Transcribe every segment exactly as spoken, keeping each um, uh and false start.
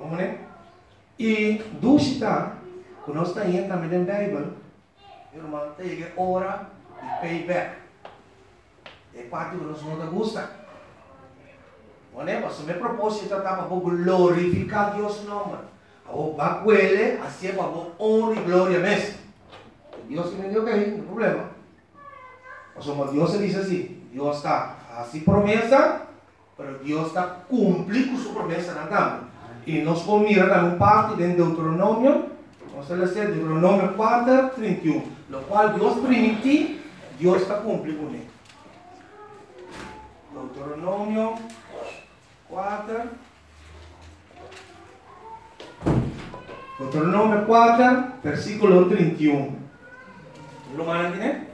Vamos ver? E do está, quando nós estamos indo também na Bíblia, irmão, tem que ora e payback. É parte que nós não gosta. Não é? Mas o meu propósito é para glorificar Deus no nome. Para aquele, assim é para honra e glória mesmo. Deus que me deu que aí, não tem problema. Mas Deus diz assim, Deus está assim promessa, mas Deus está cumprindo sua promessa na dama. E nós vamos mirar também parte de Deuteronômio, nós vamos ler Deuteronômio quatro, trinta e um, no qual Deus permite, Deus está cumprindo nele. Deuteronômio quatro, Deuteronômio quatro, versículo trinta e um. Lo mandan, né?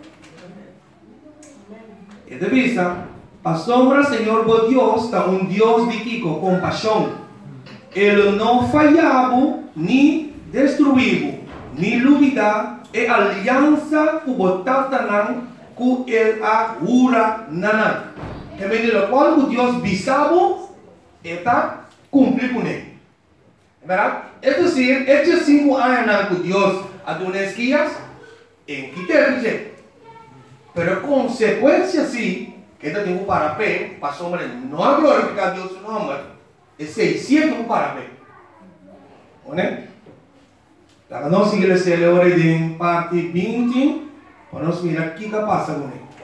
E de vista, a sombra, Senhor, vos Deus, está um Deus de Kiko, compaixão. Ele não falhava, nem destruiu, nem duvida, e aliança com o Tatanã, com ele a Ura Nanã. Que vem do qual o Deus bisavo, está cumprindo com ele. É verdade? É dizer, estes cinco anos que Deus a duas guias, em que tem dizer. Pero consequência, sim, que ainda tem um parapé, para a sombra não glorificar Deus no nome. É seiscentos um parapé. Não é? Então, nós igreja agora em parte vinte, para nós mirar o que passa com ele.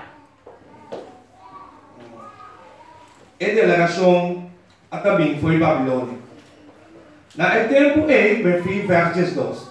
A delegação até bem foi Babilônia. Na tempo e, versos dois.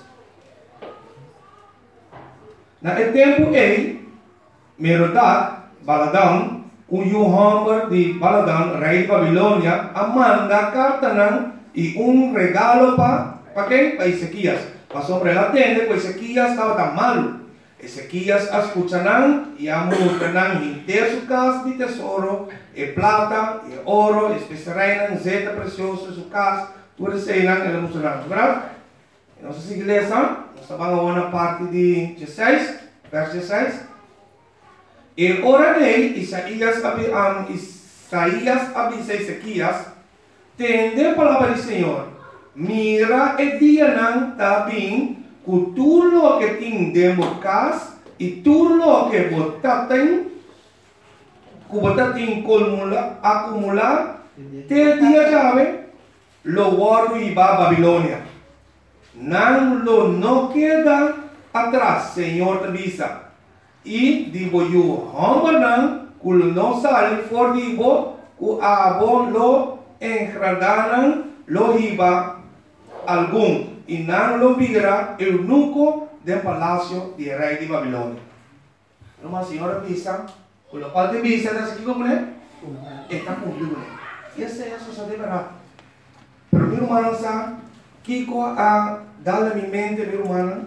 Na tempo e, Merodach, Baladan, com o hammer de Baladan, rei de Babilônia, manda carta e um regalo para para quem? Para Ezequias. Para sobre ela tende, porque Ezequias estava tão mal. Ezequias escucharán e amortarán inteiro sua casa de tesouro, e plata, e ouro, e especiarán, zeta precioso sua casa, tudo isso irão ele mostrará. Verdade? Nossa igreja, nós estamos na parte de dezesseis, verso dezesseis. E orarei, Isaías, um, Isaías avisa Ezequias, tende a palavra do Senhor, mira e dia não está bem, que tudo que tem dentro casa e tudo que você tem, que você tem acumular, te dia chave, lo guardo e va a Babilônia. Não lo não queda atrás, Senhor te avisa. E digo eu, hambanan, que não sai for digo, que abo lo engradaram, lo riba algum, e não lo vira eunuco do palácio de rei de Babilônia. Uma senhora avisa, que o qual te avisa, está aqui como é? Está cumprindo. E essa é a sua verdade. Pero meu irmão, sabe, Kiko a dar a minha mente, meu irmão,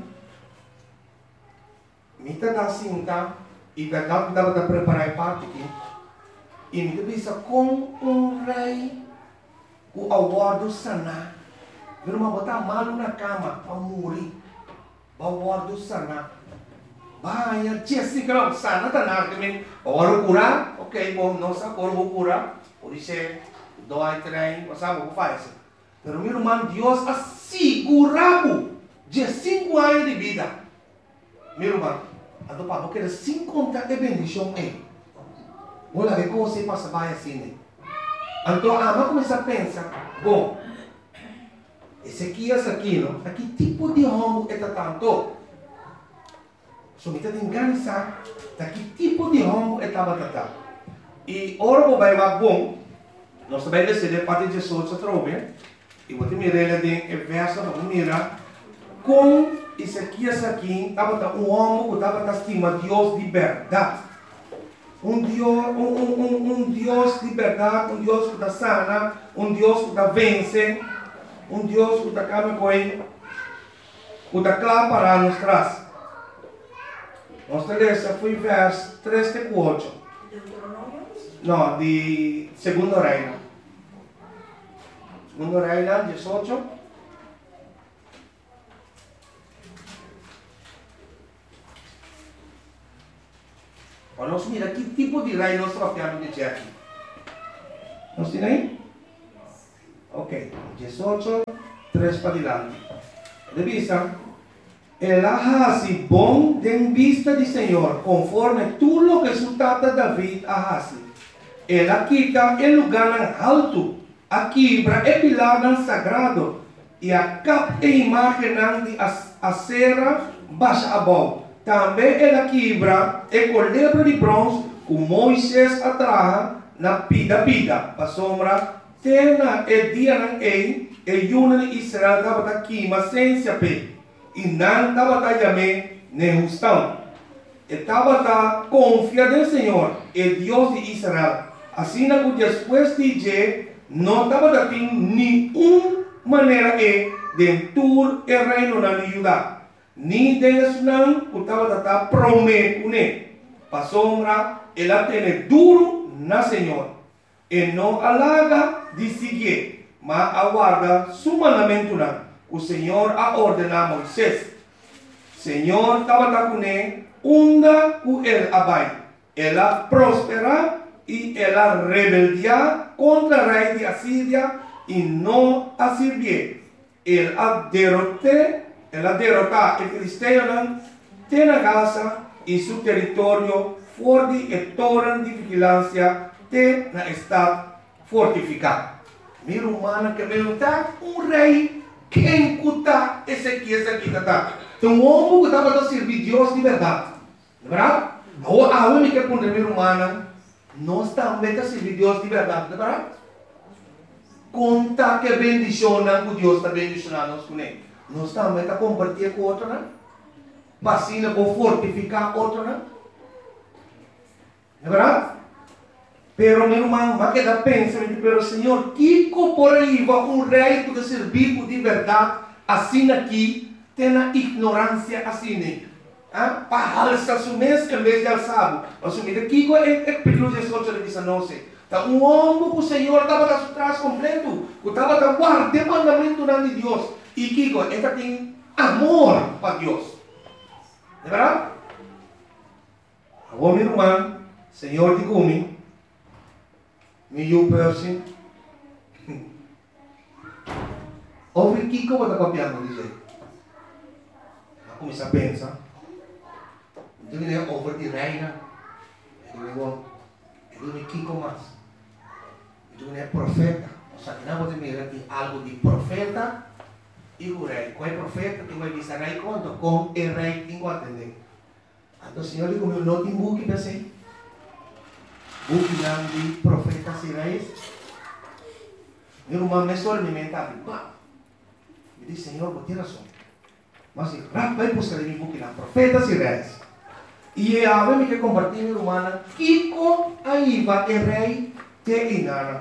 me está cinta e verdade dava para preparar parte aqui. E me visa com um rei o aguardo sanar. Meu irmão, botar mal na cama para morrer. O aguardo sanar. Vai, tia, assim que não sana, tá nada também. Agora curar, ok, bom, não sabe agora vou curar. Por isso é dois, três, não sabe o que faz. Pero meu irmão, Deus assegurava de cinco anos de vida. Meu irmão, a do papo que era sem contar de bendição é. Vou lá ver como você passa vai assim. Então, a mãe começa a pensar, bom, esse aqui, esse aqui, não? A que tipo de homem é tanto? So, me está enganando, a que tipo de homem é tanto? E ora, vou vai mais bom, nós também decidimos parte de Jesus, outra vez. E vou te mirar ele em verso, vamos mirar com esse aqui, esse aqui, estava um homem que estava estimando Deus de verdade. Um Deus, um, um, um, um Deus de verdade, um Deus que está sana, um Deus que está vence, um Deus que está caminhando com ele, que está claro para nós trás. Nós temos foi verso três e quatro. Não, de segundo reino. Segundo reino, dezoito. Olha, nós mira que tipo de rei nós estamos falando de aqui. Nós temos aí? Ok, dieciocho, tres para adelante. Revisa. El Ahasi bom en vista del Señor, conforme tú lo que su tata David Ahasi. Él quita el lugar alto, aquí quebra el pilar sagrado, e a capa e imagem de acera baixa abaixo. Também ela quebra o colebro de bronze que Moisés atrás na pida pida. Para sombra, tena e dia na ei, e yuna de Israel estava aqui, mas sem se ape. E não estava também nem justão. Estava confiado no Senhor, o Deus de Israel. Assim que depois de dia, não estava aqui nenhuma maneira de dentro o reino na Judá. Ni Deus não estava a prometer. Para sombra, ela tem duro na Senhor. E não alaga de seguir, mas aguarda su mandamento. O Senhor a ordena a Moisés. Senhor estava com ele, onda com ele abai. Ela prospera e ela rebeldia contra o rei de Assíria e não a serviu. Ele a derrotou, ela derrotou o filisteu tem a casa e seu território forte e torre de vigilância tem na estado fortificado. Mira humana que pergunta um rei quem cuta esse aqui, esse aqui, tá? Então o homem que estava a servir Deus de verdade, não é verdade? A única que pergunta mira humana nós também a servir Deus de verdade, não é verdade? Conta que bendicionam que Deus está bendicionando nós com ele. Nós também a compartilhar com outro, né? Vacina para fortificar outro, né? Não é verdade? Pero meu irmão, vai quedar pensando, pero Senhor, que por aí vai um rei que servir de verdade, assim aqui, tem a ignorância assim, ah? Para alçar o mês em vez de alçar. Assumir aqui é perigoso dezoito de dezenove. Então, um homem que o Senhor estava atrás completo, que estava guardando o mandamento de Deus, e que ele tem amor para Deus. Não é verdade? Agora, meu irmão, Senhor de Gumi, New person. Ouve que como está copiando dizer. Começa a pensar. Então ele é over de reina. Ele é ele é Kiko mais. Então ele é profeta. O sea, que não pode mirar que algo de profeta e o rei. Qual é profeta? Que vai dizer rei quanto? Com o rei tem que atender. Então o Senhor diz como não tem book para ser. Book de profetas e reis. Meu irmão me só me mental. Me diz, Senhor, vou ter razão. Mas se vai buscar em book de profetas e reis. E a mim que compartilhar meu irmão, Kiko aí vai o rei te inana.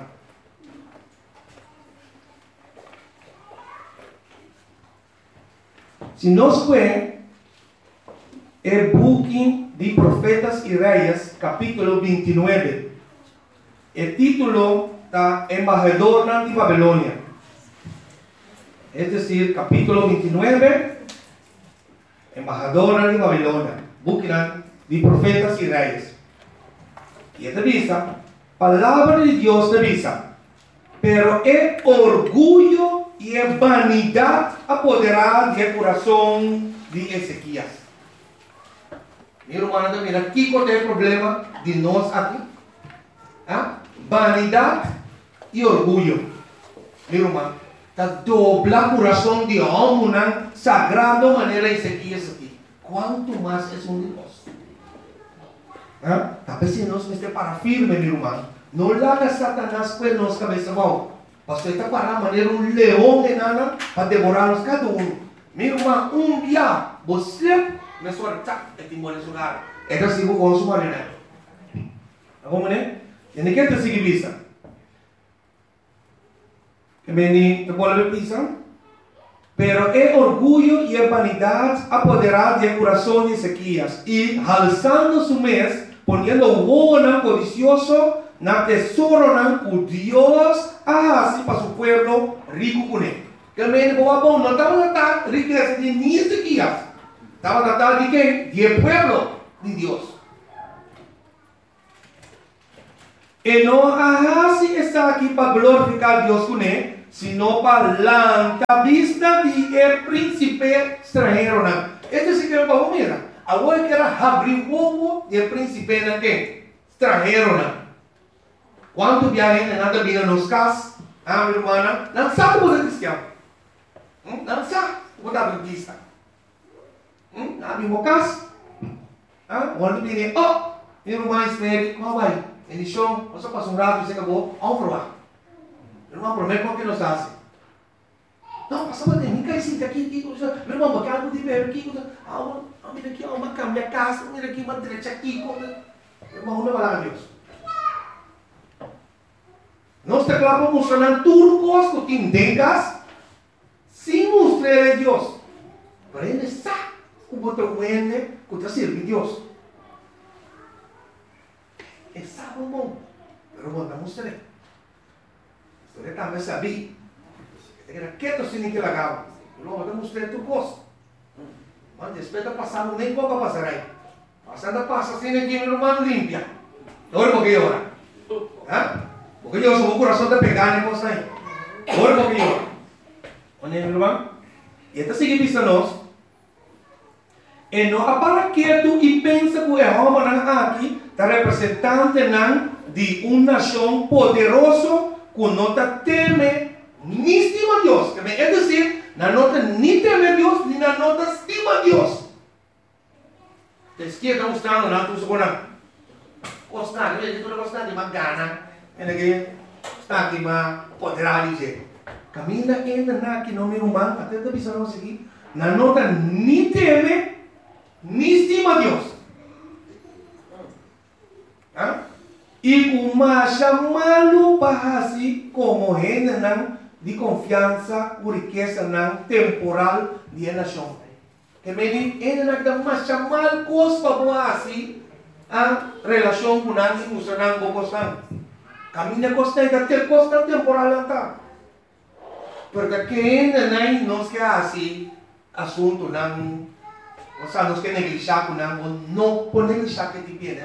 Se nós vemos o book de Profetas e Reis, capítulo vinte e nove. O título está Embajador de Babilônia. Es decir, capítulo vinte e nove, Embajador de Babilônia. Book de Profetas e Reis. E esta vista, palavra de Deus de vista. Pero é orgulho e é vanidade apoderar do coração de Ezequias. Meu irmão, mira, aqui qual é o problema de nós aqui? Ah? Vanidade e orgulho. Meu irmão, está dobla o coração de homem na sagrada maneira Ezequias aqui. Quanto mais é um de nós? Ah? Talvez se nós estamos para firme, meu irmão. Não larga Satanás com nós cabeça bom. Pastor está para a maneira um leão de nada para devorar-nos cada um. Meu irmão, um dia você me suelta el timón en su lugar. Esto sigo con su manera. ¿Cómo es? Tiene que te sigue visa. Que vení, te puedo ver visa. Pero el orgullo y la vanidad apoderar del corazón de Ezequías y alzando su mes, poniendo huevo codicioso, na tesoro na Dios así para su pueblo rico con él. Que el médico va a poner, no estaba tan riqueza de ni Ezequías. Estaba tratando de qué? De pueblo de Dios. Y no así está aquí para glorificar a Dios con él, sino para la vista de el príncipe extranjero. Este sí que es para mira. Agora que era abrir o del príncipe na que extranjero. Quando viagem nada vinha nos cas, a minha irmã não sabe o que é cristiano. Não sabe o que é adventista. Não abrimos cas. Quando vinha, oh, minha irmã espere, como vai? Ele show, você passa um rato e você acabou, vamos provar. Minha irmã promete o que nós fazemos. Não, passa para mim, cai sim, aqui, aqui, meu irmão, porque algo de ver aqui, ah, mira aqui, uma cama, minha casa, mira aqui, uma direita aqui, meu irmão, não vai lá, Deus. Nós declaramos mostrando tudo coisas que tem gas, sem mostrar a Deus. Para ele sabe o botão ende, que está servindo a Deus. Ele sabe o bom, mas não está mostrando. Você também sabia. Era quieto sem que lagava. Não, mas mostrei tudo coisa. Mas respeita passando nem pouco a passar aí. Passando passa sem aqui, meu irmão, limpia. Olha porque eu ora. Porque eu sou o coração de pegar nem coisa aí. Olha porque eu ora. Olha, meu irmão. E esta sigue vista nós. E não para quieto e pensa que o Jeová aqui está representante de uma nação poderosa que não teme ni estima a Deus. É dizer, não nota nem teme a Deus, nem não nota estima a Deus. A esquerda mostrando, não estou segurando. Gostar, eu estou gostando de uma gana. Está aqui, uma poderá dizer. Caminha ainda na que não me humano, até da visão não seguir. Não nota nem teme, nem estima a Deus. Ah? E uma chamá-lo para assim como gente não de confiança, por riqueza não temporal de nação. Que me diz, ele não dá uma chamar coisa para assim a relação com a gente, mostrando com você. Caminha constante, até constante temporal não está. Porque quem não nos quer assim, assunto não, ou seja, nos quer negligenciar com não, não pode negligenciar que te pede,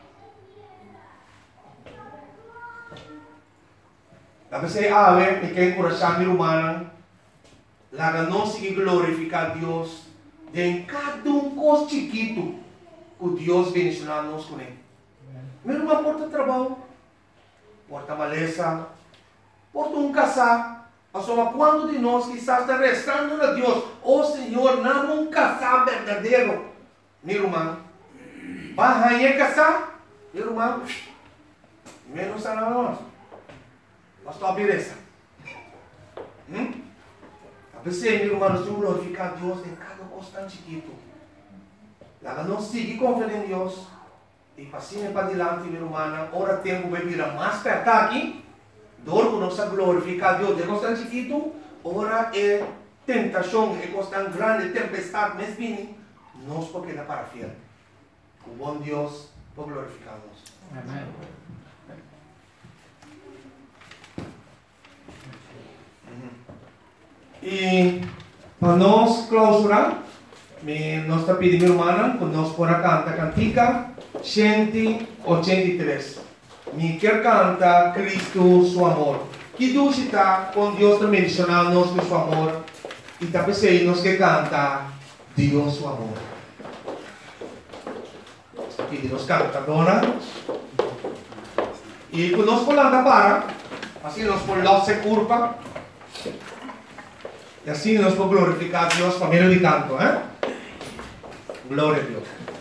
Tapi saya awe, mikir coração humano, lá não se glorificar Deus, de cada um coisa chiquito que Deus bendicionar nos com ele. Mesmo uma porta de trabalho, porta maleza, porta um casar, a soma quando de nós quizás está restando a Deus, oh Senhor, não um casar verdadeiro, meu irmão, vai a casar, meu irmão, menos a nós. Pastor, beleza. Hum? A pessoa, meu irmão, nós temos que glorificar a Deus em cada constante chiquito. Lá não sigue confiando em Deus. E passinho para adiante, meu irmão, ora tempo vai virar mais perto aqui. Dor que nós glorificar a Deus em constante chiquito. Ora é tentação, é constante grande, tempestade, mas bem, nós porque não para fiel. O bom Deus para glorificar-nos. Amém. E para nós clausurar, nós está pedindo, irmã, que nós podemos cantar cantica cento oitenta e três. Me quer cantar Cristo, seu amor. Que Deus está com Deus também mencionando-nos com seu amor. E também sei, nós que cantar Deus, seu amor. E nós canta, dona. E quando nós falamos para, assim nós podemos se curva. E assim nós podemos glorificar a Deus por meio de canto, eh? Glória a Deus.